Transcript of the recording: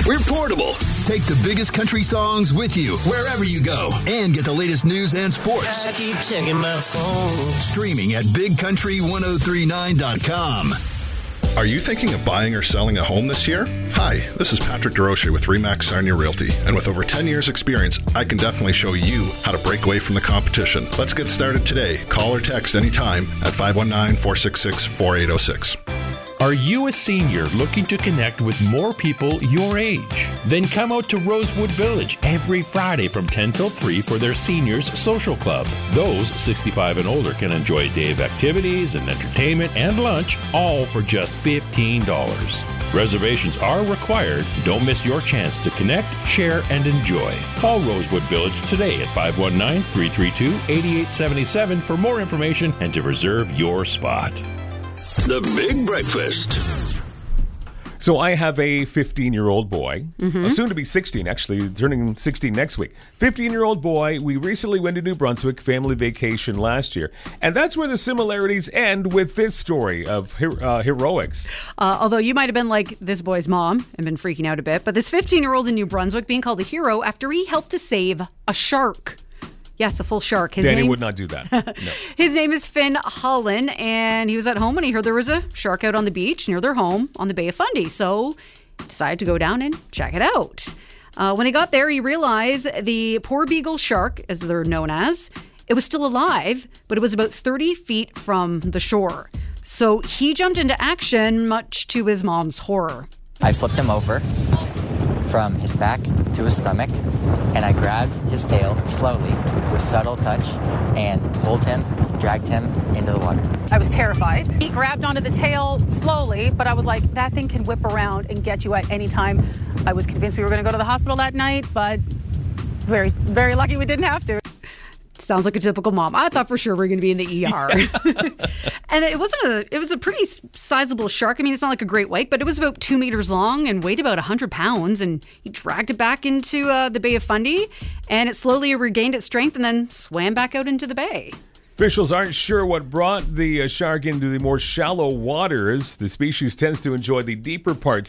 We're portable. Take the biggest country songs with you wherever you go and get the latest news and sports. I keep checking my phone. Streaming at bigcountry1039.com. Are you thinking of buying or selling a home this year? Hi, this is Patrick DeRoche with Remax Sarnia Realty, and with over 10 years experience, I can definitely show you how to break away from the competition. Let's get started today. Call or text anytime at 519-466-4806. Are you a senior looking to connect with more people your age? Then come out to Rosewood Village every Friday from 10 till 3 for their Seniors Social Club. Those 65 and older can enjoy a day of activities and entertainment and lunch, all for just $15. Reservations are required. Don't miss your chance to connect, share, and enjoy. Call Rosewood Village today at 519-332-8877 for more information and to reserve your spot. The Big Breakfast. So I have a 15-year-old boy, soon to be 16, actually, turning 16 next week. 15-year-old boy. We recently went to New Brunswick, family vacation last year. And that's where the similarities end with this story of heroics. Although you might have been like this boy's mom and been freaking out a bit, but this 15-year-old in New Brunswick being called a hero after he helped to save a shark. Yes, a full shark. Danny would not do that. No. His name is Finn Holland, and he was at home when he heard there was a shark out on the beach near their home on the Bay of Fundy. So he decided to go down and check it out. When he got there, he realized the poor beagle shark, as they're known as, it was still alive, but it was about 30 feet from the shore. So he jumped into action, much to his mom's horror. I flipped him over from his back to his stomach, and I grabbed his tail slowly with subtle touch and pulled him, dragged him into the water. I was terrified. He grabbed onto the tail slowly, but I was like, that thing can whip around and get you at any time. I was convinced we were going to go to the hospital that night, but very, very lucky we didn't have to. Sounds like a typical mom. I thought for sure we were going to be in the ER. And it was a pretty sizable shark. I mean, it's not like a great white, but it was about 2 meters long and weighed about 100 pounds. And he dragged it back into the Bay of Fundy, and it slowly regained its strength and then swam back out into the bay. Officials aren't sure what brought the shark into the more shallow waters. The species tends to enjoy the deeper parts